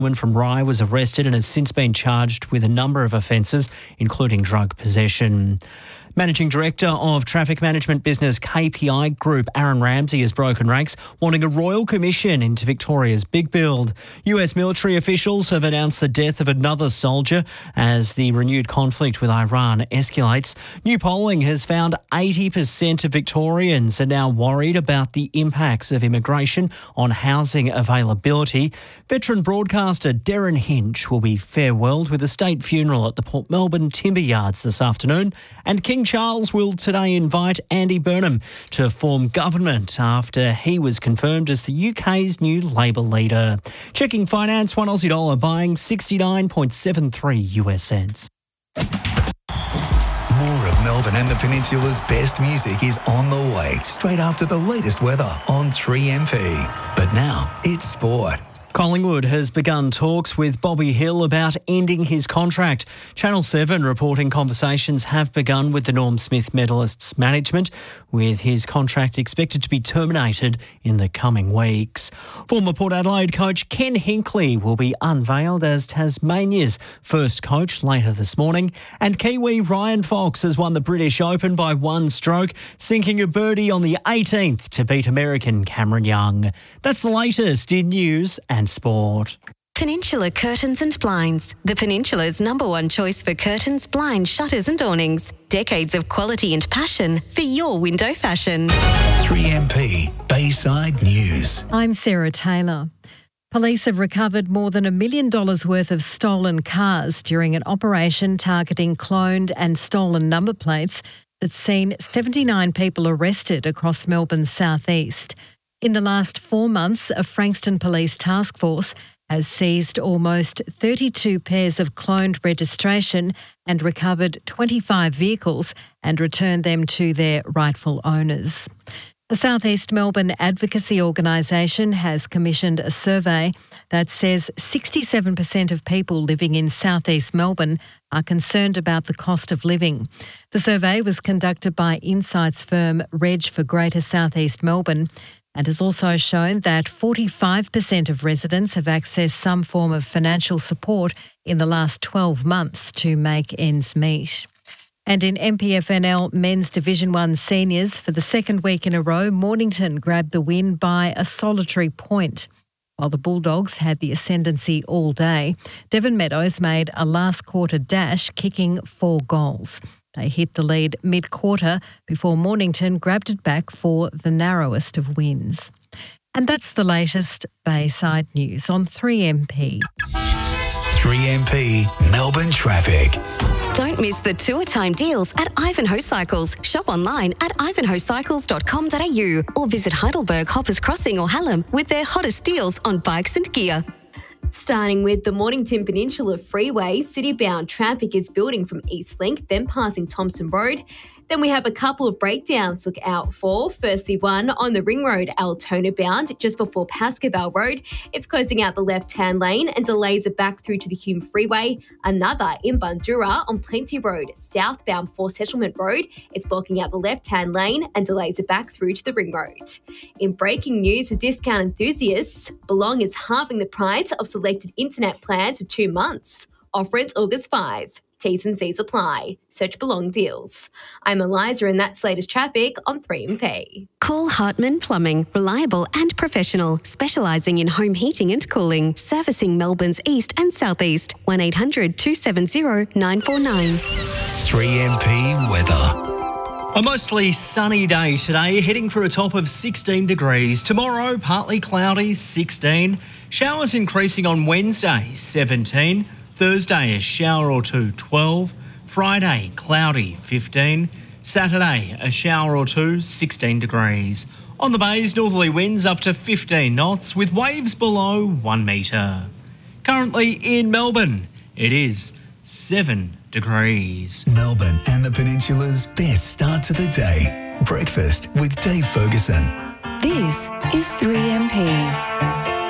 woman from Rye was arrested and has since been charged with a number of offences, including drug possession. Managing Director of Traffic Management Business KPI Group, Aaron Ramsey, has broken ranks, wanting a royal commission into Victoria's big build. US military officials have announced the death of another soldier as the renewed conflict with Iran escalates. New polling has found 80% of Victorians are now worried about the impacts of immigration on housing availability. Veteran broadcaster Darren Hinch will be farewelled with a state funeral at the Port Melbourne Timber Yards this afternoon, and King Charles will today invite Andy Burnham to form government after he was confirmed as the UK's new Labor leader. Checking finance, $1 Aussie buying 69.73 US cents. More of Melbourne and the Peninsula's best music is on the way straight after the latest weather on 3MP. But now it's sport. Collingwood has begun talks with Bobby Hill about ending his contract. Channel 7 reporting conversations have begun with the Norm Smith medalists' management, with his contract expected to be terminated in the coming weeks. Former Port Adelaide coach Ken Hinkley will be unveiled as Tasmania's first coach later this morning. And Kiwi Ryan Fox has won the British Open by one stroke, sinking a birdie on the 18th to beat American Cameron Young. That's the latest in news and sport. Peninsula Curtains and Blinds, the Peninsula's #1 choice for curtains, blinds, shutters and awnings. Decades of quality and passion for your window fashion. 3MP Bayside News. I'm Sarah Taylor. Police have recovered more than $1 million worth of stolen cars during an operation targeting cloned and stolen number plates that's seen 79 people arrested across Melbourne's southeast. In the last 4 months, a Frankston Police task force has seized almost 32 pairs of cloned registration and recovered 25 vehicles and returned them to their rightful owners. The South East Melbourne Advocacy Organisation has commissioned a survey that says 67% of people living in South East Melbourne are concerned about the cost of living. The survey was conducted by insights firm Reg for Greater South East Melbourne, and has also shown that 45% of residents have accessed some form of financial support in the last 12 months to make ends meet. And in MPFNL Men's Division 1 Seniors, for the second week in a row, Mornington grabbed the win by a solitary point. While the Bulldogs had the ascendancy all day, Devon Meadows made a last quarter dash, kicking 4 goals. They hit the lead mid-quarter before Mornington grabbed it back for the narrowest of wins. And that's the latest Bayside News on 3MP. 3MP Melbourne Traffic. Don't miss the tour time deals at Ivanhoe Cycles. Shop online at ivanhoecycles.com.au or visit Heidelberg, Hoppers Crossing or Hallam with their hottest deals on bikes and gear. Starting with the Mornington Peninsula Freeway, city-bound traffic is building from Eastlink, then passing Thompson Road. Then we have a couple of breakdowns to look out for. Firstly, one on the Ring Road, Altona bound, just before Pascoe Road. It's closing out the left-hand lane and delays are back through to the Hume Freeway. Another in Bundoora on Plenty Road, southbound for Settlement Road. It's blocking out the left-hand lane and delays are back through to the Ring Road. In breaking news for discount enthusiasts, Belong is halving the price of selected internet plans for 2 months. Offer ends August 5. T's and C's apply. Search Belong Deals. I'm Eliza and that's latest traffic on 3MP. Call Hartman Plumbing, reliable and professional, specialising in home heating and cooling, servicing Melbourne's east and southeast. 1800 270 949. 3MP Weather. A mostly sunny day today, heading for a top of 16 degrees. Tomorrow, partly cloudy, 16. Showers increasing on Wednesday, 17. Thursday, a shower or two, 12. Friday, cloudy, 15. Saturday, a shower or two, 16 degrees. On the bays, northerly winds up to 15 knots with waves below 1 metre. Currently in Melbourne, it is 7 degrees. Melbourne and the Peninsula's best start to the day. Breakfast with Dave Ferguson. This is 3MP.